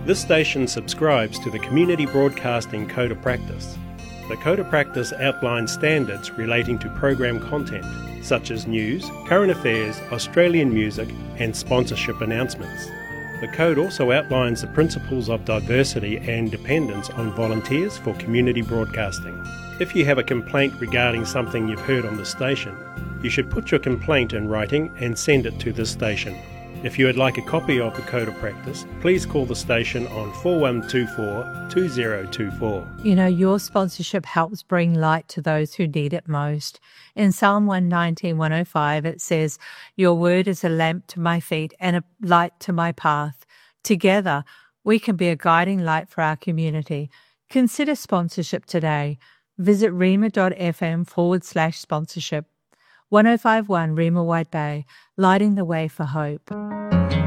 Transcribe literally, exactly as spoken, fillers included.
This station subscribes to the Community Broadcasting Code of Practice. The Code of Practice outlines standards relating to program content, such as news, current affairs, Australian music, and sponsorship announcements. The Code also outlines the principles of diversity and dependence on volunteers for community broadcasting. If you have a complaint regarding something you've heard on the station, you should put your complaint in writing and send it to this station. If you would like a copy of the Code of Practice, please call the station on four one two four, two zero two four. You know, your sponsorship helps bring light to those who need it most. In Psalm one nineteen, one oh five, it says, "Your word is a lamp to my feet and a light to my path." Together, we can be a guiding light for our community. Consider sponsorship today. Visit rima.fm forward slash sponsorship. one oh five point one Rima White Bay, lighting the way for hope.